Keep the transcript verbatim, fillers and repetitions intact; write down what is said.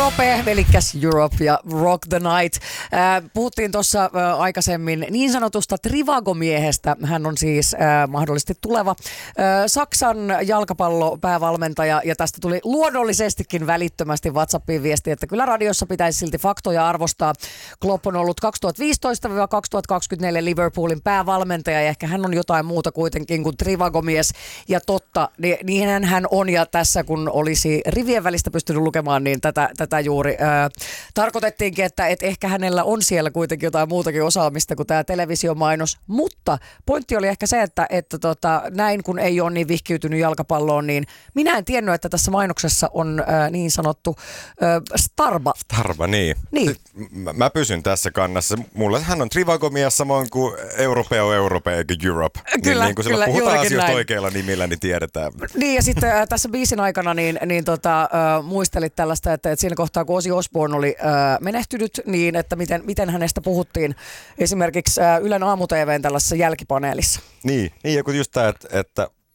Europe, elikkäs Europe ja Rock the Night. Äh, puhuttiin tuossa äh, aikaisemmin niin sanotusta Trivago-miehestä. Hän on siis äh, mahdollisesti tuleva äh, Saksan jalkapallopäävalmentaja ja tästä tuli luonnollisestikin välittömästi WhatsAppiin viesti, että kyllä radiossa pitäisi silti faktoja arvostaa. Klopp on ollut kaksituhattaviisitoista kaksituhattakaksikymmentäneljä Liverpoolin päävalmentaja ja ehkä hän on jotain muuta kuitenkin kuin Trivago-mies. Ja totta, niin hän on ja tässä kun olisi rivien välistä pystynyt lukemaan, niin tätä, tätä juuri ää, tarkoitettiinkin, että et ehkä hänellä on siellä kuitenkin jotain muutakin osaamista kuin tämä televisiomainos, mutta pointti oli ehkä se, että, että tota, näin kun ei ole niin vihkiytynyt jalkapalloon, niin minä en tiennyt, että tässä mainoksessa on ää, niin sanottu ää, Starba. Starba, niin. niin. Mä, mä pysyn tässä kannassa. Mulla hän on Trivago-mies samoin kuin Europeo, Europe eikä Europe. Kyllä, niin, niin kun sillä kyllä, puhutaan asioista näin. Oikeilla nimillä, niin tiedetään. Niin ja sitten äh, tässä biisin aikana niin, niin tota, äh, muistelit tällaista, että, että siinä kohtaa kun Ozzy Osbourne oli äh, menehtynyt, niin että miten, miten hänestä puhuttiin esimerkiksi äh, Ylen aamu-tv:n tällaisessa jälkipaneelissa. Niin, niin ja kun just tämä, että, että